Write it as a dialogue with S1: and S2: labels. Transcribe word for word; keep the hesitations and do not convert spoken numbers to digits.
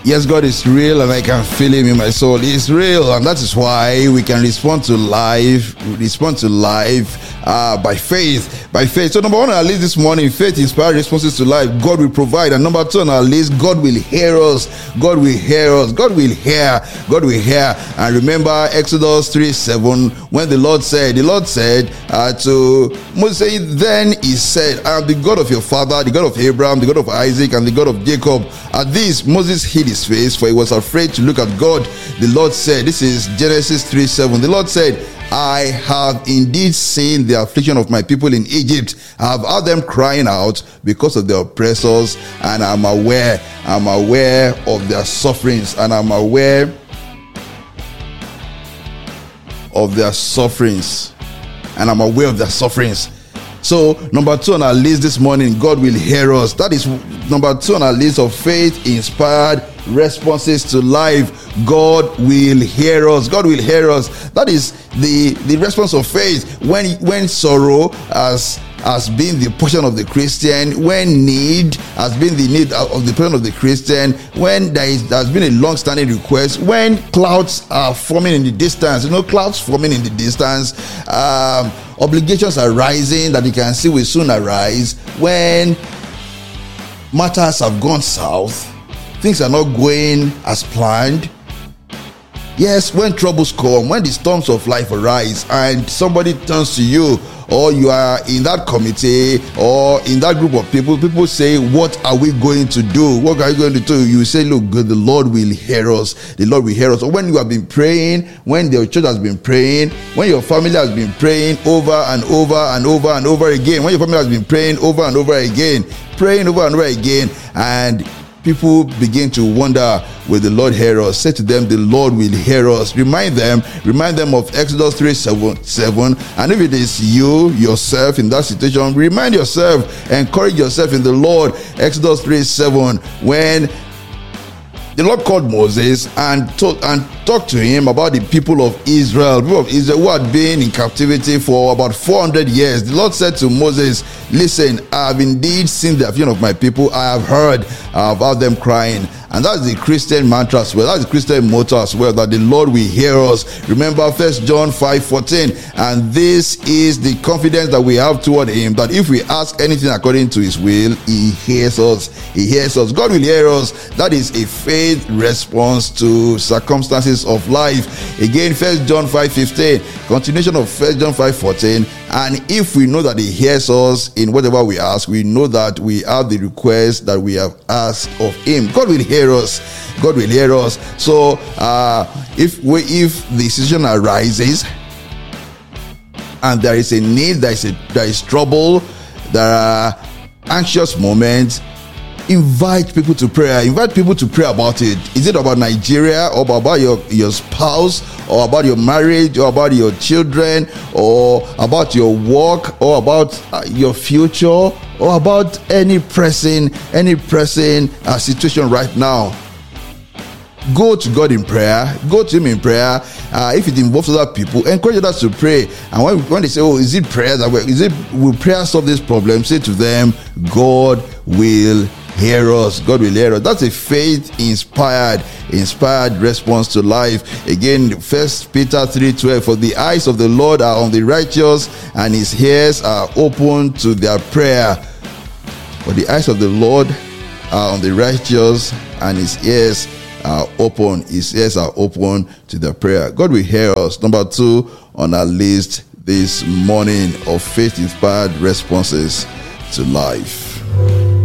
S1: Yes, God is real and I can feel him in my soul. He is real, and that is why we can respond to life, respond to life uh, by faith, by faith. So number one on our list this morning, faith inspired responses to life. God will provide. And number two on our list, God will hear us. God will hear us. God will hear. God will hear. And remember Exodus three seven, when the Lord said, the Lord said uh, to Moses, then he said, I am the God of your father, the God of Abraham, the God of Isaac, and the God of Jacob. At this, Moses hid his face, for he was afraid to look at God. The Lord said, this is Genesis three seven. The Lord said, I have indeed seen the affliction of my people in Egypt. I have heard them crying out because of their oppressors, and I'm aware, I'm aware of their sufferings, and I'm aware of their sufferings, and I'm aware of their sufferings. So, number two on our list this morning, God will hear us. That is number two on our list of faith-inspired responses to life. God will hear us. God will hear us. That is the, the response of faith. When, when sorrow has, has been the portion of the Christian, when need has been the need of the portion of the Christian, when there is there has been a long-standing request, when clouds are forming in the distance, you know, clouds forming in the distance, um, obligations are rising that you can see will soon arise, when matters have gone south, things are not going as planned. Yes, when troubles come, when the storms of life arise and somebody turns to you, or you are in that committee or in that group of people, people say, what are we going to do? What are you going to do? You say, look, good, the Lord will hear us. The Lord will hear us. Or when you have been praying, when your church has been praying, when your family has been praying over and over and over and over again, when your family has been praying over and over again, praying over and over again, and people begin to wonder, will the Lord hear us? Say to them, the Lord will hear us. Remind them, remind them of Exodus three seven. And if it is you, yourself, in that situation, remind yourself, encourage yourself in the Lord. Exodus three seven, when the Lord called Moses and told and talked to him about the people of Israel, people of Israel who had been in captivity for about four hundred years. The Lord said to Moses, listen, I have indeed seen the affliction of my people. I have heard about them crying. And that's the Christian mantra as well. That's the Christian motto as well, that the Lord will hear us. Remember First John five fourteen. And this is the confidence that we have toward him, that if we ask anything according to his will, he hears us. He hears us. God will hear us. That is a faith response to circumstances of life. Again, First John five fifteen. Continuation of First John five fourteen. And if we know that he hears us in whatever we ask, we know that we have the request that we have asked of him. God will hear us. God will hear us. So uh, if we, if the situation arises and there is a need, there is a there is trouble, there are anxious moments, invite people to prayer. Invite people to pray about it. Is it about Nigeria, or about your, your spouse, or about your marriage, or about your children, or about your work, or about uh, your future, or about any pressing, any pressing uh, situation right now? Go to God in prayer. Go to him in prayer. Uh, if it involves other people, encourage others to pray. And when, when they say, oh, is it prayer that will, is it, will prayer solve this problem? Say to them, God will hear us. God will hear us. That's a faith-inspired, inspired response to life. Again, First Peter three twelve. For the eyes of the Lord are on the righteous, and his ears are open to their prayer. For the eyes of the Lord are on the righteous, and his ears are open. His ears are open to their prayer. God will hear us. Number two on our list this morning of faith-inspired responses to life.